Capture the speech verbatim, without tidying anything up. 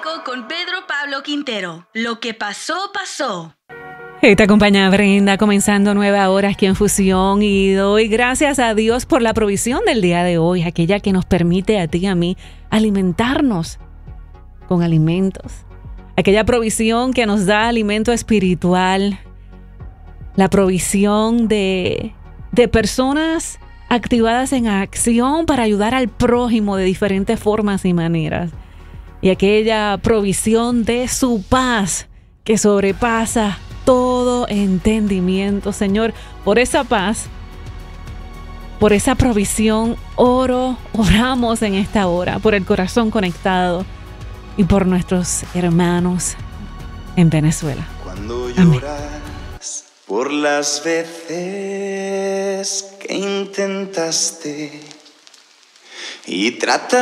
Info con Pedro Pablo Quintero. Lo que pasó, pasó. Hey, te acompaña Brenda, comenzando nueva hora aquí en Fusión, y doy gracias a Dios por la provisión del día de hoy, aquella que nos permite a ti y a mí alimentarnos con alimentos, aquella provisión que nos da alimento espiritual, la provisión de, de personas activadas en acción para ayudar al prójimo de diferentes formas y maneras, y aquella provisión de su paz que sobrepasa todo entendimiento. Señor, por esa paz, por esa provisión, oro, oramos en esta hora, por el corazón conectado y por nuestros hermanos en Venezuela. Cuando lloras por las veces que intentaste y tratas